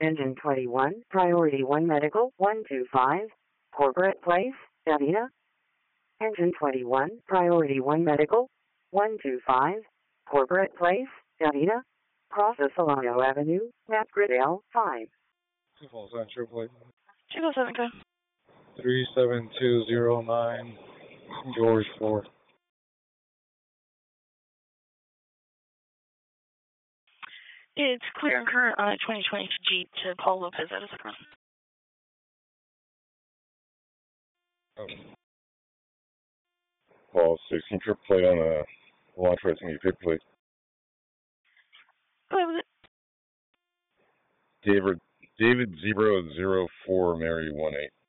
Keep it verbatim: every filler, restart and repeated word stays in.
Engine twenty-one, Priority one Medical, one two five, Corporate Place, Davina. Engine twenty-one, Priority one Medical, one two five, Corporate Place, Davina. Crosses Solano Avenue, Map Gridale, five. Two Falls on Triple two oh seven, go. three seven two zero nine, George four. It's clear and current on a twenty twenty Jeep to Paul Lopez at his front. Oh. Paul sixteen trip plate on a launch racing you pick plate. Go ahead with it. David David zero zero four Mary one eight.